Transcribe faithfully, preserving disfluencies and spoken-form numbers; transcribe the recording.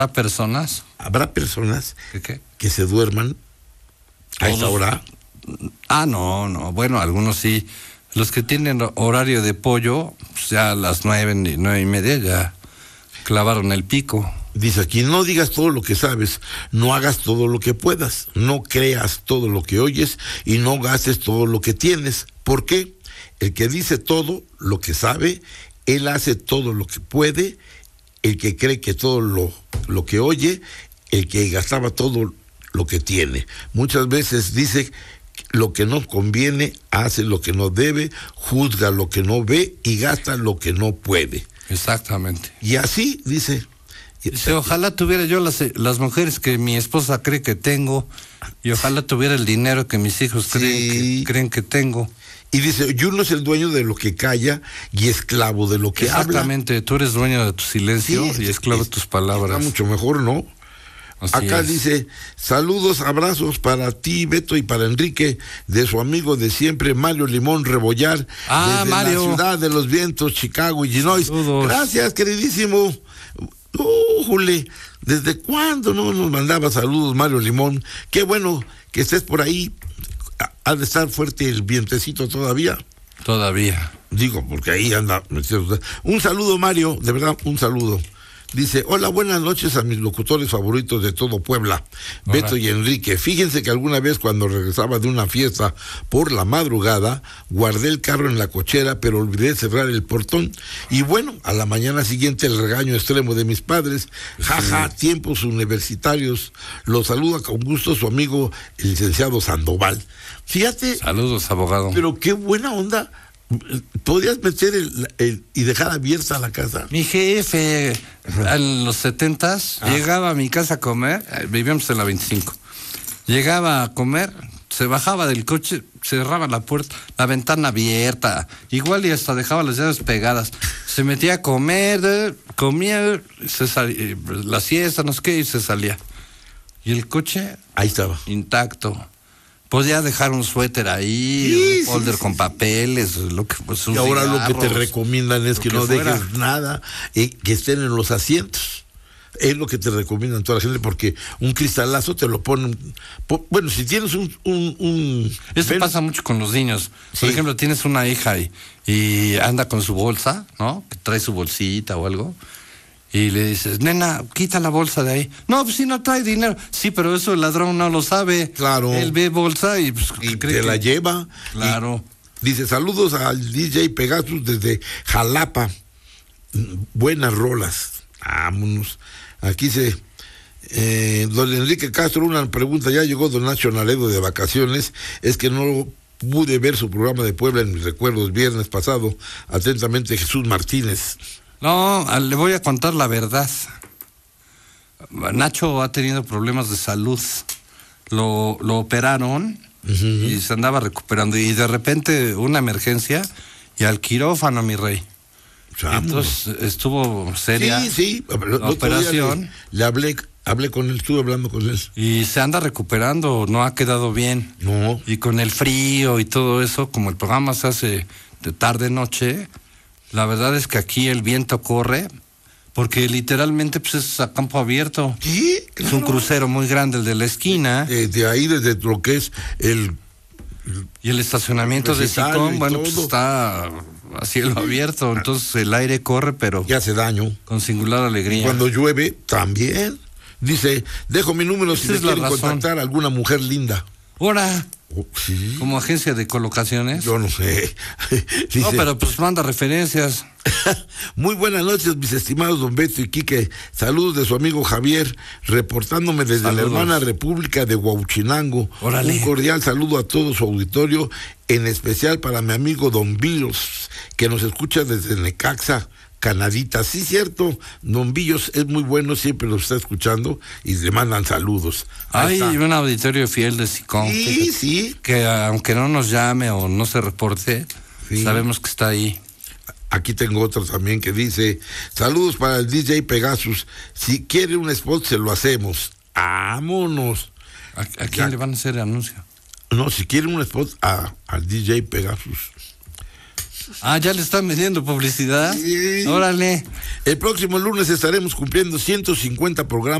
¿Habrá personas? Habrá personas ¿Qué, qué? que se duerman a esta hora. Ah, no, no. Bueno, algunos sí. Los que tienen horario de pollo, pues ya a las nueve, nueve y media ya clavaron el pico. Dice aquí, no digas todo lo que sabes, no hagas todo lo que puedas, no creas todo lo que oyes y no gastes todo lo que tienes. ¿Por qué? El que dice todo lo que sabe, él hace todo lo que puede. El que cree que todo lo, lo que oye, el que gastaba todo lo que tiene. Muchas veces dice lo que no conviene, hace lo que no debe, juzga lo que no ve y gasta lo que no puede. Exactamente. Y así dice... Dice, ojalá tuviera yo las, las mujeres que mi esposa cree que tengo y ojalá tuviera el dinero que mis hijos sí. creen, que, creen que tengo. Y dice, y uno es el dueño de lo que calla y esclavo de lo que Exactamente, habla. Tú eres dueño de tu silencio sí, y esclavo es, de tus palabras. Está mucho mejor, ¿no? Así Acá es. Dice, saludos, abrazos para ti, Beto, y para Enrique, de su amigo de siempre, Mario Limón Rebollar, ah, desde Mario. la ciudad de los vientos, Chicago, Illinois. Saludos. Gracias, queridísimo. Uh, Jule, ¿desde cuándo no nos mandaba saludos, Mario Limón? Qué bueno que estés por ahí. Ha de estar fuerte el vientecito todavía. Todavía. Digo, porque ahí anda. Un saludo, Mario, de verdad, un saludo. Dice, hola, buenas noches a mis locutores favoritos de todo Puebla, hola. Beto y Enrique. Fíjense que alguna vez cuando regresaba de una fiesta por la madrugada, guardé el carro en la cochera, pero olvidé cerrar el portón. Y bueno, a la mañana siguiente el regaño extremo de mis padres. Jaja, sí. Tiempos universitarios. Lo saluda con gusto su amigo, el licenciado Sandoval. Fíjate. Saludos, abogado. Pero qué buena onda. ¿Podrías meter el, el, y dejar abierta la casa? Mi jefe, en los setentas, ah. llegaba a mi casa a comer, vivíamos en la veinticinco, llegaba a comer, se bajaba del coche, cerraba la puerta, la ventana abierta, igual y hasta dejaba las llaves pegadas, se metía a comer, comía, se salía, la siesta, no sé qué, y se salía. Y el coche, ahí estaba, intacto. Podía dejar un suéter ahí, sí, un folder sí, sí, con papeles, lo que pues, y ahora cigarros, lo que te recomiendan es que, que no fuera. dejes nada, eh, que estén en los asientos. Es lo que te recomiendan toda la gente, porque un cristalazo te lo ponen. Po, bueno, si tienes un. un, un Esto ven, pasa mucho con los niños. Por sí. ejemplo, tienes una hija y, y anda con su bolsa, ¿no? Que trae su bolsita o algo. Y le dices, nena, quita la bolsa de ahí. No, pues si no trae dinero. Sí, pero eso el ladrón no lo sabe. Claro. Él ve bolsa y, pues, y cree te que... la lleva. Claro. Y dice, saludos al D J Pegasus desde Jalapa. Buenas rolas. Vámonos. Aquí se... Eh, don Enrique Castro, una pregunta. Ya llegó don Nacho Naledo de vacaciones. Es que no pude ver su programa de Puebla en mis recuerdos viernes pasado. Atentamente, Jesús Martínez. No, le voy a contar la verdad. Nacho ha tenido problemas de salud. Lo, lo operaron uh-huh. y se andaba recuperando. Y de repente una emergencia y al quirófano, mi rey. Chamo. Entonces estuvo seria sí, sí. la lo, operación. Le, le hablé, hablé con él, estuve hablando con él. Y se anda recuperando, no ha quedado bien. No. Y con el frío y todo eso, como el programa se hace de tarde-noche... La verdad es que aquí el viento corre, porque literalmente pues es a campo abierto. Sí, claro. Es un crucero muy grande, el de la esquina. De, de ahí, desde lo que es el... el y el estacionamiento de Sicón, bueno, pues está a cielo abierto, entonces el aire corre, pero... Y hace daño. Con singular alegría. Cuando llueve, también. Dice, dejo mi número si me quieren contactar a alguna mujer linda. ¡Hora! Oh, ¿sí? ¿Como agencia de colocaciones? Yo no sé. Dice, no, pero pues manda referencias. Muy buenas noches, mis estimados don Beto y Quique. Saludos de su amigo Javier, reportándome desde Saludos. la hermana República de Huauchinango. Órale. Un cordial saludo a todo su auditorio, en especial para mi amigo don Villos, que nos escucha desde Necaxa, Canadita. Sí, cierto, don Villos es muy bueno, siempre lo está escuchando y le mandan saludos. Hay un auditorio fiel de Sicón. Sí, que, sí. Que aunque no nos llame o no se reporte, sí. sabemos que está ahí. Aquí tengo otro también que dice, saludos para el D J Pegasus, si quiere un spot se lo hacemos. Vámonos. ¿A, a quién ya. le van a hacer el anuncio? No, si quiere un spot a, al D J Pegasus. pesos. Ah, ya le están vendiendo publicidad. Sí. Órale. El próximo lunes estaremos cumpliendo ciento cincuenta programas